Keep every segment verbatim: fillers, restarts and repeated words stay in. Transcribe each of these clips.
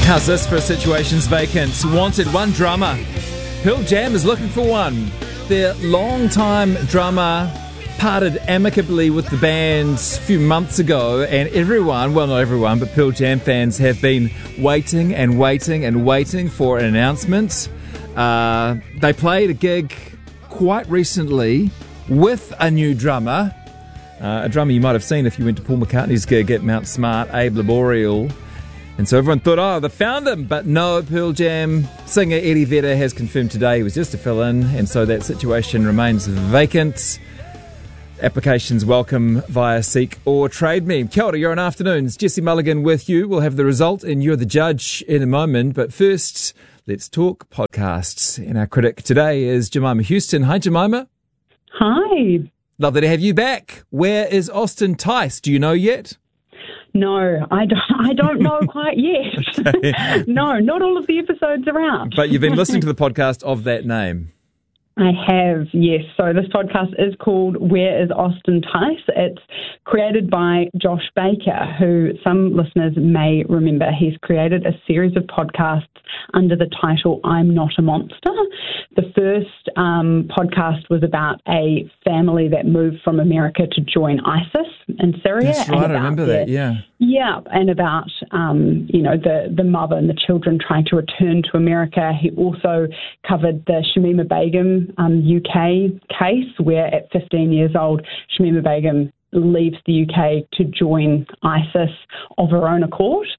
How's this for Situations Vacant? Wanted one drummer. Pearl Jam is looking for one. Their long-time drummer parted amicably with the band a few months ago, and everyone, well not everyone, but Pearl Jam fans have been waiting and waiting and waiting for an announcement. Uh, they played a gig quite recently with a new drummer, uh, a drummer you might have seen if you went to Paul McCartney's gig at Mount Smart, Abe Laboriel. And so everyone thought, oh, they found him. But no, Pearl Jam singer Eddie Vedder has confirmed today he was just a fill-in, and so that situation remains vacant. Applications welcome via Seek or Trade Me. Kia ora, you're on Afternoons. Jesse Mulligan with you. We'll have the result and you're the judge in a moment. But first, let's talk podcasts. And our critic today is Jemima Houston. Hi, Jemima. Hi. Lovely to have you back. Where is Austin Tice? Do you know yet? No, I don't, I don't know quite yet. Okay. No, not all of the episodes are out. But you've been listening to the podcast of that name. I have, yes. So this podcast is called Where is Austin Tice? It's created by Josh Baker, who some listeners may remember. He's created a series of podcasts under the title I'm Not a Monster. The first um, podcast was about a family that moved from America to join ISIS in Syria. That's right, I remember their, that, yeah. Yeah, and about, um, you know, the, the mother and the children trying to return to America. He also covered the Shamima Begum um, U K case, where at fifteen years old, Shamima Begum leaves the U K to join ISIS of her own accord,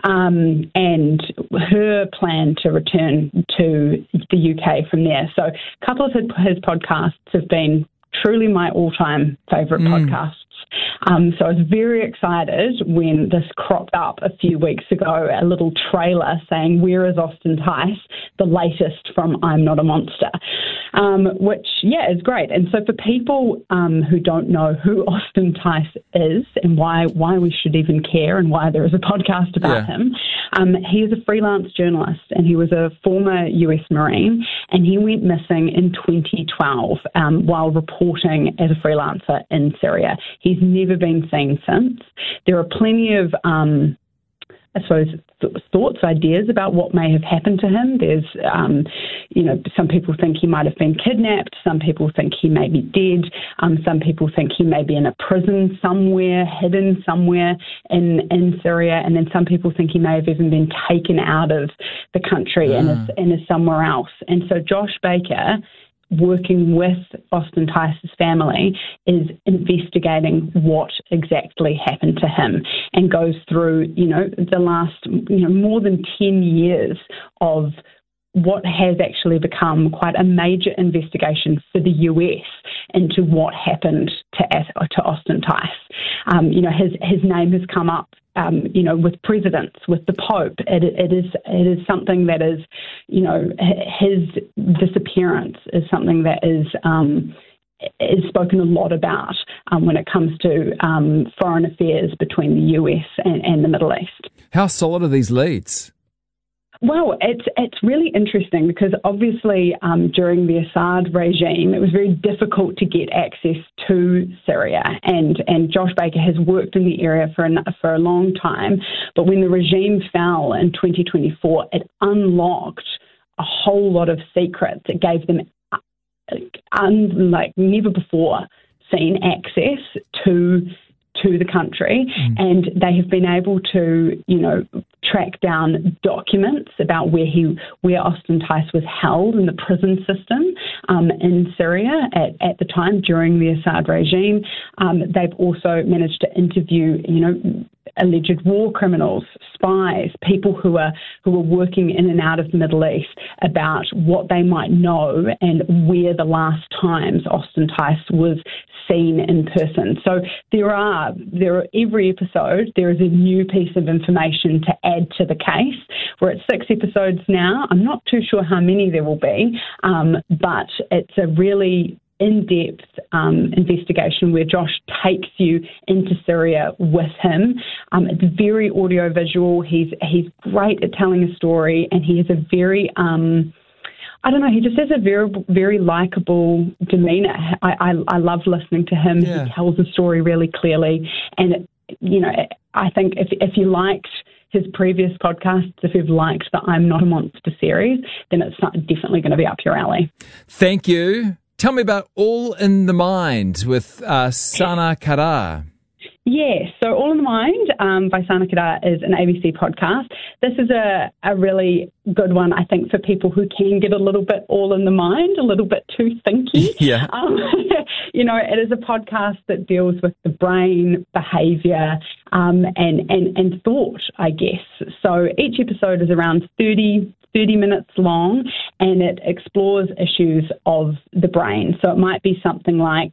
um, and her plan to return to the U K from there. So a couple of his podcasts have been truly my all-time favourite mm. podcasts. Um, so I was very excited when this cropped up a few weeks ago, a little trailer saying, Where is Austin Tice? The latest from I'm Not a Monster, um, which, yeah, is great. And so for people um, who don't know who Austin Tice is and why why we should even care and why there is a podcast about yeah. him, um, he is a freelance journalist and he was a former U S Marine, and he went missing in twenty twelve um, while reporting as a freelancer in Syria. He's never been seen since. There are plenty of, um, I suppose, th- thoughts, ideas about what may have happened to him. There's, um, you know, some people think he might have been kidnapped. Some people think he may be dead. Um, some people think he may be in a prison somewhere, hidden somewhere in, in Syria. And then some people think he may have even been taken out of the country yeah. and, is, and is somewhere else. And so Josh Baker, working with Austin Tice's family, is investigating what exactly happened to him and goes through, you know, the last, you know, more than ten years of what has actually become quite a major investigation for the U S into what happened to to Austin Tice. Um, you know, his his name has come up, um, you know, with presidents, with the Pope. It, it is it is something that is, you know, his disappearance is something that is um, is spoken a lot about um, when it comes to um, foreign affairs between the U S and, and the Middle East. How solid are these leads? Well, it's it's really interesting because obviously um, during the Assad regime, it was very difficult to get access to Syria, and, and Josh Baker has worked in the area for a, for a long time. But when the regime fell in twenty twenty-four, it unlocked a whole lot of secrets. It gave them un, like never before seen access to to the country, mm. and they have been able to, you know, track down documents about where he, where Austin Tice was held in the prison system um, in Syria at, at the time during the Assad regime. Um, they've also managed to interview, you know, alleged war criminals, spies, people who are who are working in and out of the Middle East about what they might know and where the last times Austin Tice was seen in person. So there are there are every episode there is a new piece of information to add to the case. We're at six episodes now. I'm not too sure how many there will be, um, but it's a really in-depth um, investigation where Josh takes you into Syria with him. Um, it's very audio-visual. He's he's great at telling a story, and he has a very, um, I don't know, he just has a very, very likeable demeanour. I, I, I love listening to him. Yeah. He tells the story really clearly, and, it, you know, I think if if you liked his previous podcasts, if you've liked the I'm Not a Monster series, then it's definitely going to be up your alley. Thank you. Tell me about All in the Mind with uh, Sana Kara. Yes, so All in the Mind um, by Sana Kara is an A B C podcast. This is a, a really good one, I think, for people who can get a little bit all in the mind, a little bit too thinky. Yeah. Um, you know, it is a podcast that deals with the brain, behaviour, um, and, and, and thought, I guess. So each episode is around thirty, thirty minutes long, and it explores issues of the brain. So it might be something like,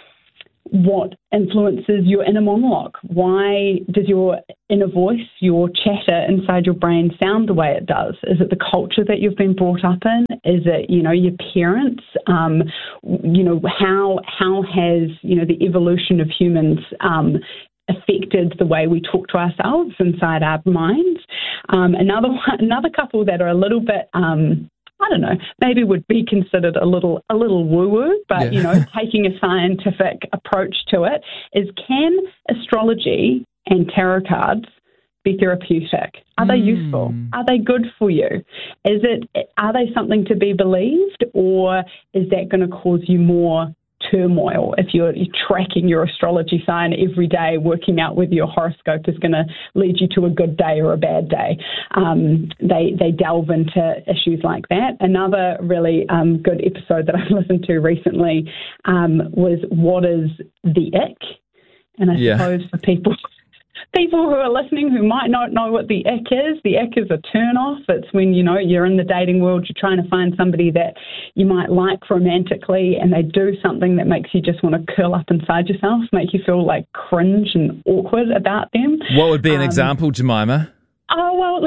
what influences your inner monologue? Why does your inner voice, your chatter inside your brain sound the way it does? Is it the culture that you've been brought up in? Is it, you know, your parents? Um, you know, how how has, you know, the evolution of humans um, affected the way we talk to ourselves inside our minds? Um, another one, another couple that are a little bit Um, I don't know, maybe would be considered a little a little woo-woo, but, yeah. you know, taking a scientific approach to it, is can astrology and tarot cards be therapeutic? Are they mm. useful? Are they good for you? Is it? Are they something to be believed, or is that going to cause you more turmoil if you're, you're tracking your astrology sign every day, working out whether your horoscope is going to lead you to a good day or a bad day? Um, they they delve into issues like that. Another really um, good episode that I've listened to recently um, was What is the Ick? And I yeah. suppose for people... People who are listening who might not know what the ick is, the ick is a turn-off. It's when, you know, you're in the dating world, you're trying to find somebody that you might like romantically, and they do something that makes you just want to curl up inside yourself, make you feel like cringe and awkward about them. What would be an um, example, Jemima? Oh, well,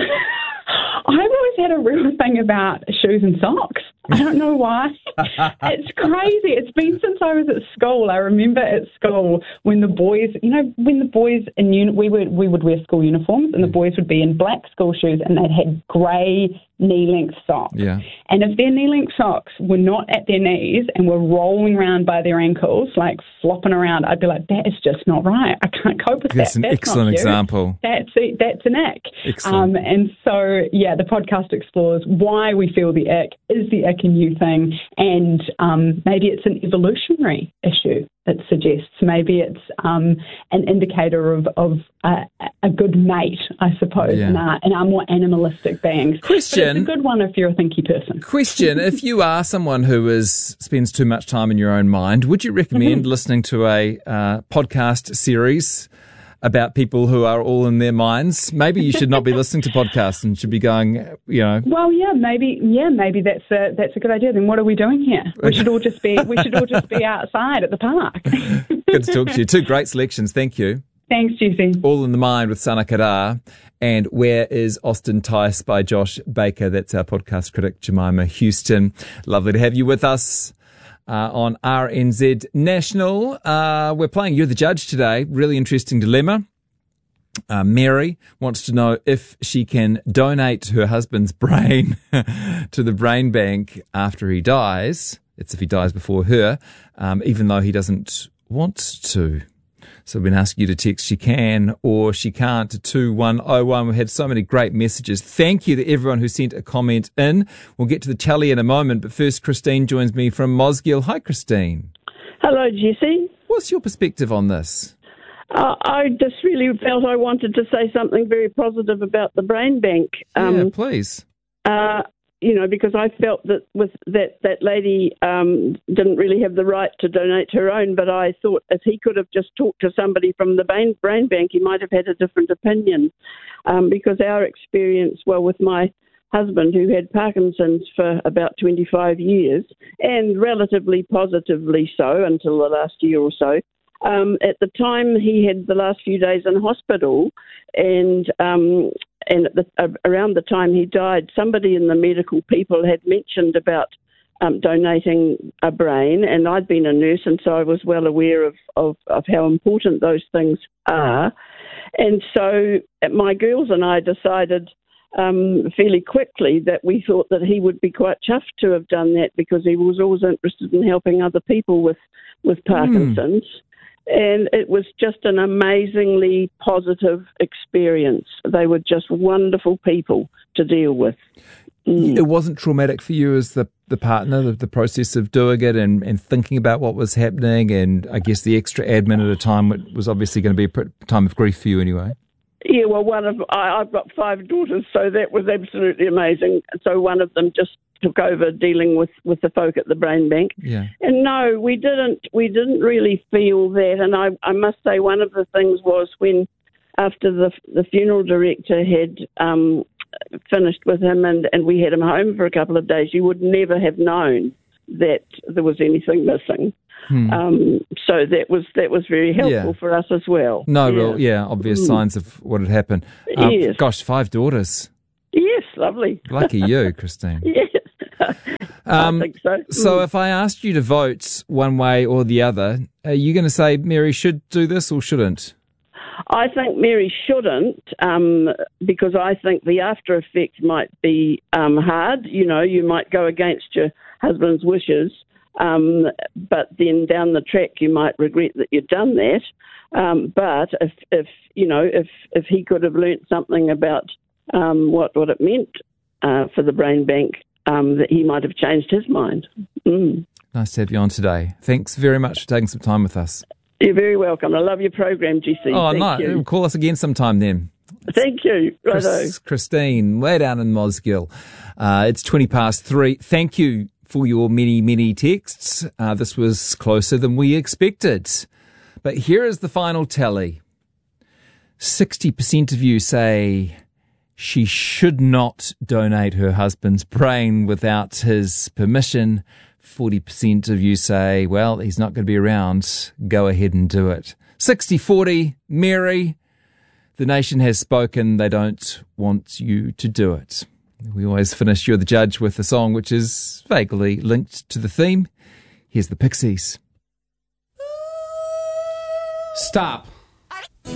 I've always had a real thing about shoes and socks. I don't know why. It's crazy. It's been since I was at school. I remember at school when the boys, you know, when the boys in uni, we would we would wear school uniforms, and the boys would be in black school shoes, and they'd had grey knee-length socks. Yeah. And if their knee-length socks were not at their knees and were rolling around by their ankles, like flopping around, I'd be like, that is just not right. I can't cope with that's that. An that's an excellent example. That's it. That's an ick. Excellent. Um, and so, yeah, the podcast explores why we feel the ick. Is the ick a new thing? And um, maybe it's an evolutionary issue, it suggests. Maybe it's um, an indicator of, of uh, a good mate, I suppose, yeah. in, our, in our more animalistic beings. Question. But it's a good one if you're a thinky person. Question. If you are someone who is spends too much time in your own mind, would you recommend mm-hmm. listening to a uh, podcast series about people who are all in their minds? Maybe you should not be listening to podcasts and should be going, you know. Well, yeah, maybe, yeah, maybe that's a that's a good idea. Then what are we doing here? We should all just be we should all just be outside at the park. Good to talk to you. Two great selections. Thank you. Thanks, Jesse. All in the Mind with Sana Kara, and Where is Austin Tice by Josh Baker. That's our podcast critic, Jemima Houston. Lovely to have you with us. Uh, on R N Z National. Uh, we're playing You're the Judge today. Really interesting dilemma. Uh, Mary wants to know if she can donate her husband's brain to the brain bank after he dies. It's if he dies before her, um, even though he doesn't want to. So I've been asking you to text she can or she can't to two one oh one. We've had so many great messages. Thank you to everyone who sent a comment in. We'll get to the tally in a moment, but first Christine joins me from Mosgiel. Hi, Christine. Hello, Jesse. What's your perspective on this? Uh, I just really felt I wanted to say something very positive about the brain bank. Um, yeah, please. Uh, you know, because I felt that with that, that lady um, didn't really have the right to donate her own, but I thought if he could have just talked to somebody from the brain, brain bank, he might have had a different opinion. Um, because our experience, well, with my husband, who had Parkinson's for about twenty-five years, and relatively positively so until the last year or so, Um, at the time, he had the last few days in hospital, and um, and at the, uh, around the time he died, somebody in the medical people had mentioned about um, donating a brain, and I'd been a nurse, and so I was well aware of, of, of how important those things are. And so my girls and I decided um, fairly quickly that we thought that he would be quite chuffed to have done that because he was always interested in helping other people with, with Parkinson's. Mm. And it was just an amazingly positive experience. They were just wonderful people to deal with. Mm. It wasn't traumatic for you as the, the partner, the, the process of doing it and, and thinking about what was happening, and I guess the extra admin at a time was obviously going to be a time of grief for you anyway. Yeah, well, one of I, I've got five daughters, so that was absolutely amazing. So one of them just took over dealing with, with the folk at the brain bank. Yeah. And no, we didn't. We didn't really feel that. And I, I must say, one of the things was when, after the the funeral director had um, finished with him and, and we had him home for a couple of days, you would never have known that there was anything missing. Hmm. Um, so that was that was very helpful yeah. for us as well. No yeah. real, yeah, obvious mm. signs of what had happened. Um, yes. Gosh, five daughters. Yes, lovely. Lucky you, Christine. Yes, um, I think so. So mm. if I asked you to vote one way or the other, are you going to say Mary should do this or shouldn't? I think Mary shouldn't, um, because I think the after effect might be um, hard. You know, you might go against your husband's wishes. Um, but then down the track you might regret that you've done that. Um, but if, if you know, if, if he could have learnt something about um, what what it meant uh, for the brain bank, um, that he might have changed his mind. Mm. Nice to have you on today. Thanks very much for taking some time with us. You're very welcome. I love your program, G C. Oh, Thank no, you. Call us again sometime then. Thank you. Chris, Christine, way down in Mosgiel. Uh, it's twenty past three. Thank you for your many, many texts. Uh, this was closer than we expected. But here is the final tally. sixty percent of you say she should not donate her husband's brain without his permission. forty percent of you say, well, he's not going to be around. Go ahead and do it. sixty forty, Mary, the nation has spoken. They don't want you to do it. We always finish You're the Judge with a song which is vaguely linked to the theme. Here's the Pixies. Stop.